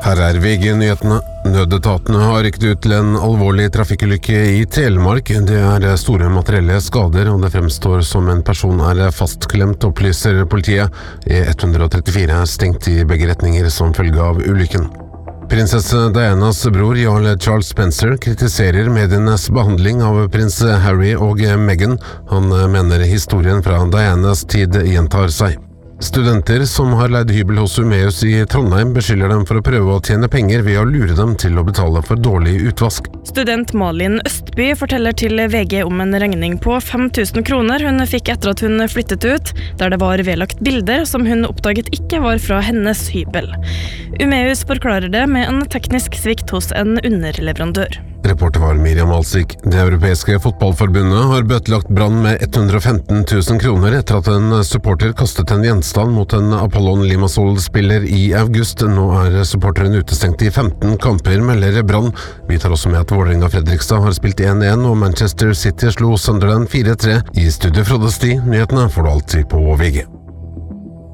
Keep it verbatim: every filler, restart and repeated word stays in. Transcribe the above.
Her er V G-nyhetene. Nødetatene har rykket ut til en alvorlig trafikkulykke i Telemark. Det er store materielle skader, og det fremstår som en person er fastklemt, opplyser politiet. E ett trettifire er stengt i begge retninger som følge av ulykken. Prinsesse Dianas bror Jarl Charles Spencer kritiserer medienes behandling av prins Harry og Meghan. Han mener historien fra Dianas tid gjentar seg. Studenter som har leid hybel hos Umeus i Trondheim beskylder dem for å prøve å tjene penger ved å lure dem til å betale for dårlig utvask. Student Malin Østby forteller til V G om en regning på fem tusen kroner hun fikk etter at hun flyttet ut, der det var vedlagt bilder som hun oppdaget ikke var fra hennes hybel. Umeus forklarer det med en teknisk svikt hos en underleverandør. Reporter var Miriam Alsik. Det europeiske fotballforbundet har bøtelagt brann med ett hundre og femten tusen kroner etter at en supporter kastet en gjenstand mot en Apollon Limassol-spiller i august. Nå er supporteren utestengt i femten kamper, melder brann. Vi tar også med at Vålerenga Fredrikstad har spilt én én, og Manchester City slo Sunderland fire tre. I studio Frode Sti, nyhetene får du alltid på V G.